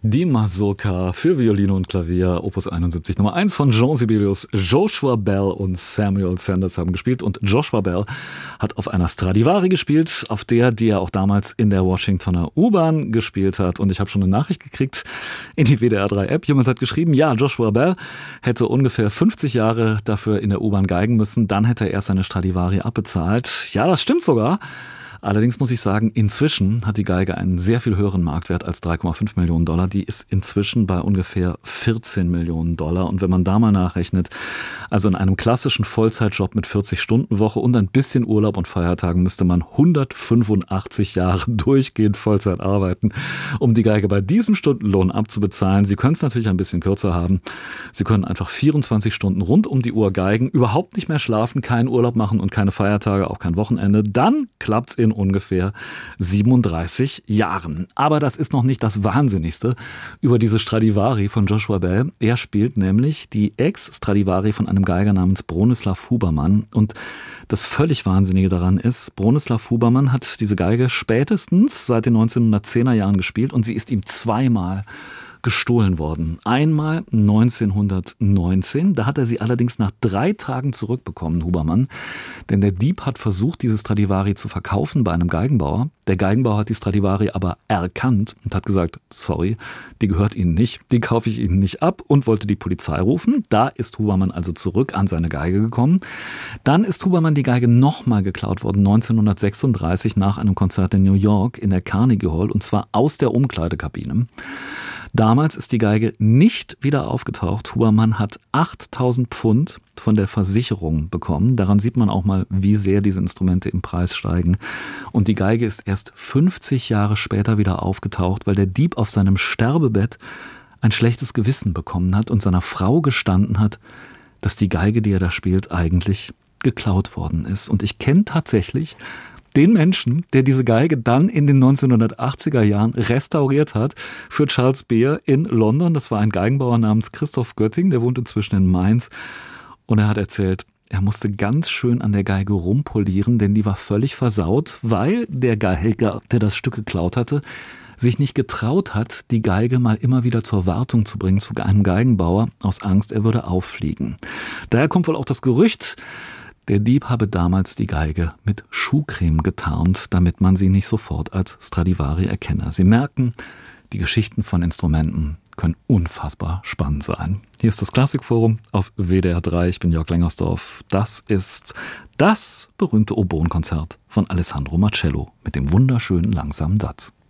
Die Mazurka für Violine und Klavier, Opus 71, Nummer 1 von Jean Sibelius. Joshua Bell und Samuel Sanders haben gespielt und Joshua Bell hat auf einer Stradivari gespielt, auf die er auch damals in der Washingtoner U-Bahn gespielt hat. Und ich habe schon eine Nachricht gekriegt in die WDR 3-App. Jemand hat geschrieben, ja, Joshua Bell hätte ungefähr 50 Jahre dafür in der U-Bahn geigen müssen, dann hätte er erst seine Stradivari abbezahlt. Ja, das stimmt sogar. Allerdings muss ich sagen, inzwischen hat die Geige einen sehr viel höheren Marktwert als 3,5 Millionen Dollar. Die ist inzwischen bei ungefähr 14 Millionen Dollar. Und wenn man da mal nachrechnet, also in einem klassischen Vollzeitjob mit 40-Stunden-Woche und ein bisschen Urlaub und Feiertagen müsste man 185 Jahre durchgehend Vollzeit arbeiten, um die Geige bei diesem Stundenlohn abzubezahlen. Sie können es natürlich ein bisschen kürzer haben. Sie können einfach 24 Stunden rund um die Uhr geigen, überhaupt nicht mehr schlafen, keinen Urlaub machen und keine Feiertage, auch kein Wochenende. Dann klappt's in ungefähr 37 Jahren. Aber das ist noch nicht das Wahnsinnigste über diese Stradivari von Joshua Bell. Er spielt nämlich die Ex-Stradivari von einem Geiger namens Bronislaw Huberman. Und das völlig Wahnsinnige daran ist, Bronislaw Huberman hat diese Geige spätestens seit den 1910er Jahren gespielt und sie ist ihm zweimal gestohlen worden. Einmal 1919, da hat er sie allerdings nach 3 Tagen zurückbekommen, Huberman. Denn der Dieb hat versucht, diese Stradivari zu verkaufen bei einem Geigenbauer. Der Geigenbauer hat die Stradivari aber erkannt und hat gesagt, sorry, die gehört Ihnen nicht, die kaufe ich Ihnen nicht ab und wollte die Polizei rufen. Da ist Huberman also zurück an seine Geige gekommen. Dann ist Huberman die Geige nochmal geklaut worden, 1936 nach einem Konzert in New York in der Carnegie Hall und zwar aus der Umkleidekabine. Damals ist die Geige nicht wieder aufgetaucht. Huberman hat 8.000 Pfund von der Versicherung bekommen. Daran sieht man auch mal, wie sehr diese Instrumente im Preis steigen. Und die Geige ist erst 50 Jahre später wieder aufgetaucht, weil der Dieb auf seinem Sterbebett ein schlechtes Gewissen bekommen hat und seiner Frau gestanden hat, dass die Geige, die er da spielt, eigentlich geklaut worden ist. Und ich kenne tatsächlich den Menschen, der diese Geige dann in den 1980er Jahren restauriert hat für Charles Beer in London. Das war ein Geigenbauer namens Christoph Götting, der wohnt inzwischen in Mainz. Und er hat erzählt, er musste ganz schön an der Geige rumpolieren, denn die war völlig versaut, weil der Geiger, der das Stück geklaut hatte, sich nicht getraut hat, die Geige mal immer wieder zur Wartung zu bringen zu einem Geigenbauer, aus Angst, er würde auffliegen. Daher kommt wohl auch das Gerücht, der Dieb habe damals die Geige mit Schuhcreme getarnt, damit man sie nicht sofort als Stradivari erkenne. Sie merken, die Geschichten von Instrumenten können unfassbar spannend sein. Hier ist das Klassikforum auf WDR 3. Ich bin Jörg Lengersdorf. Das ist das berühmte Oboenkonzert von Alessandro Marcello mit dem wunderschönen langsamen Satz.